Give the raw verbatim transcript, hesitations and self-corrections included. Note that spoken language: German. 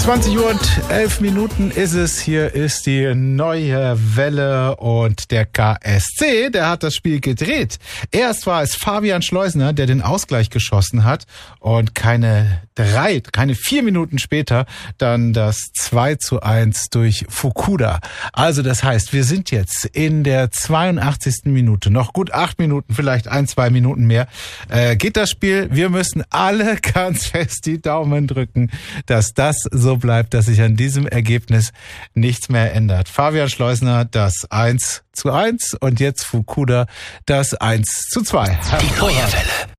zwanzig Uhr und elf Minuten ist es. Hier ist die neue Welle und der K S C, der hat das Spiel gedreht. Erst war es Fabian Schleusener, der den Ausgleich geschossen hat und keine drei, keine vier Minuten später dann das zwei zu eins durch Fukuda. Also das heißt, wir sind jetzt in der zweiundachtzigsten Minute. Noch gut acht Minuten, vielleicht ein, zwei Minuten mehr. Äh, geht das Spiel. Wir müssen alle ganz fest die Daumen drücken, dass das so bleibt, dass sich an diesem Ergebnis nichts mehr ändert. Fabian Schleusener das eins zu eins und jetzt Fukuda das eins zu zwei. Die neue Welle.